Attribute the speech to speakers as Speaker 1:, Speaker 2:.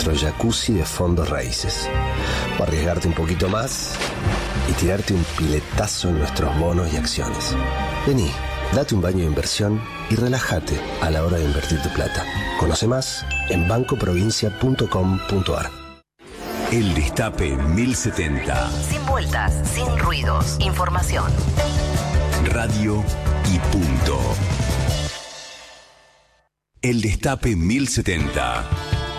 Speaker 1: nuestro jacuzzi de fondos raíces. O arriesgarte un poquito más y tirarte un piletazo en nuestros bonos y acciones. Vení, date un baño de inversión y relájate a la hora de invertir tu plata. Conoce más en bancoprovincia.com.ar.
Speaker 2: El Destape 1070.
Speaker 3: Sin vueltas, sin ruidos. Información.
Speaker 2: Radio y punto. El Destape 1070.